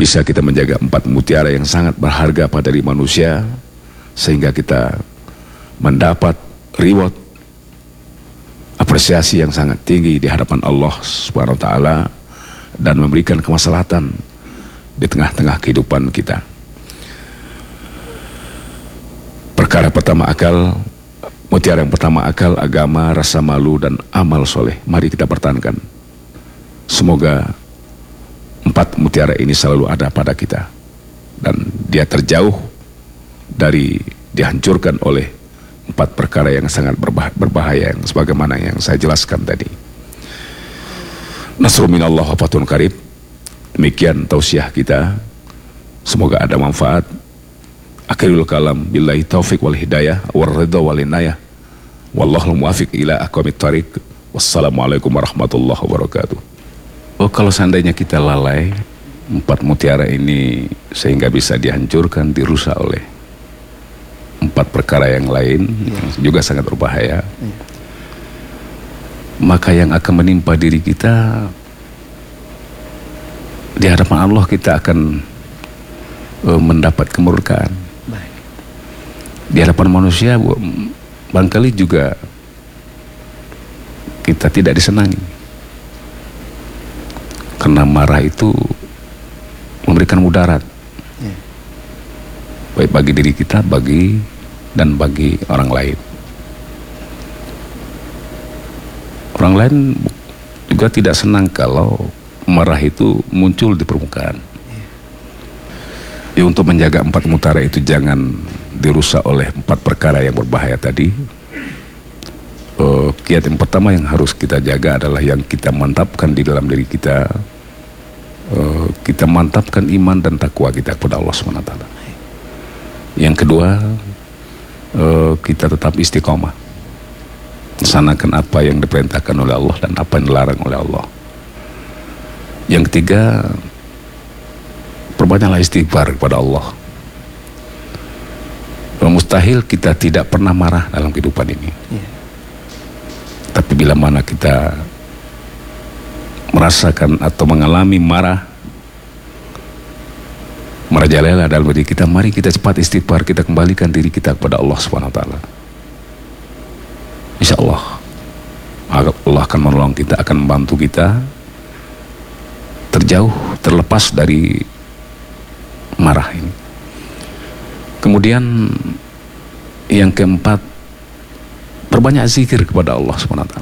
bisa kita menjaga 4 mutiara yang sangat berharga pada diri manusia, sehingga kita mendapat reward, apresiasi yang sangat tinggi di hadapan Allah Subhanahu wa taala, dan memberikan kemaslahatan di tengah-tengah kehidupan kita. Perkara pertama akal, mutiara yang pertama akal, agama, rasa malu, dan amal soleh. Mari kita pertahankan. Semoga 4 mutiara ini selalu ada pada kita, dan dia terjauh dari dihancurkan oleh 4 perkara yang sangat berbahaya, yang sebagaimana yang saya jelaskan tadi. Nasrul minallah wa fathun qarib. Demikian tausiah kita, semoga ada manfaat. Akhirul kalam, billahi taufiq wal hidayah wal ridha wal inayah, wallahul muwafiq ila aqwamit thariq. Wassalamualaikum warahmatullahi wabarakatuh. Kalau seandainya kita lalai 4 mutiara ini sehingga bisa dihancurkan, dirusak oleh 4 perkara yang lain yang juga sangat berbahaya, maka yang akan menimpa diri kita di hadapan Allah, kita akan mendapat kemurkaan. Di hadapan manusia barangkali juga kita tidak disenangi, karena marah itu memberikan mudarat, baik bagi diri kita, bagi orang lain. Orang lain juga tidak senang kalau marah itu muncul di permukaan. Ya, untuk menjaga 4 mutiara itu jangan dirusak oleh 4 perkara yang berbahaya tadi. Kiat yang pertama yang harus kita jaga adalah yang kita mantapkan di dalam diri kita. Kita mantapkan iman dan takwa kita kepada Allah SWT. Yang kedua, kita tetap istiqomah, laksanakan apa yang diperintahkan oleh Allah dan apa yang dilarang oleh Allah. Yang ketiga, perbanyaklah istighfar kepada Allah. Mustahil kita tidak pernah marah dalam kehidupan ini. Tapi bila mana kita merasakan atau mengalami marah merajalela dalam diri kita, mari kita cepat istighfar, kita kembalikan diri kita kepada Allah SWT. Insya Allah Allah akan menolong kita, akan membantu kita terjauh, terlepas dari marah ini. Kemudian yang keempat, perbanyak zikir kepada Allah SWT.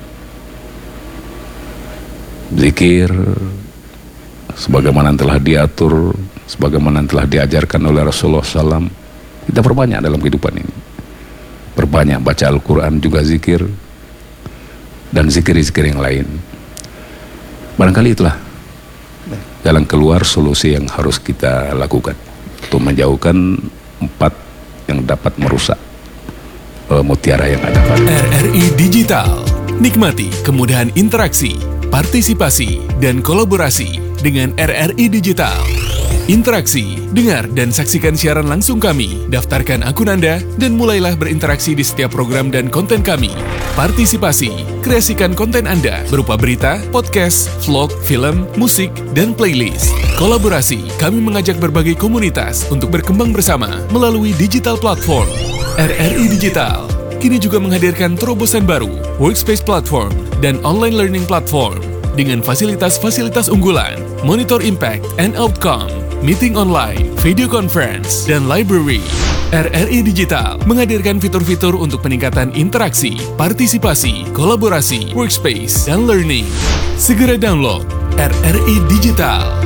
Zikir sebagaimana telah diatur, sebagaimana telah diajarkan oleh Rasulullah SAW, kita perbanyak dalam kehidupan ini. Perbanyak baca Al-Quran, juga zikir, dan zikir-zikir yang lain. Barangkali itulah jalan keluar, solusi yang harus kita lakukan untuk menjauhkan 4 yang dapat merusak mutiara yang ada pada RRI Digital. Nikmati kemudahan interaksi, partisipasi, dan kolaborasi dengan RRI Digital. Interaksi, dengar dan saksikan siaran langsung kami, daftarkan akun Anda, dan mulailah berinteraksi di setiap program dan konten kami. Partisipasi, kreasikan konten Anda berupa berita, podcast, vlog, film, musik, dan playlist. Kolaborasi, kami mengajak berbagai komunitas untuk berkembang bersama melalui digital platform. RRI Digital kini juga menghadirkan terobosan baru, workspace platform, dan online learning platform dengan fasilitas-fasilitas unggulan, monitor impact and outcome, meeting online, video conference, dan library. RRI Digital menghadirkan fitur-fitur untuk peningkatan interaksi, partisipasi, kolaborasi, workspace, dan learning. Segera download RRI Digital.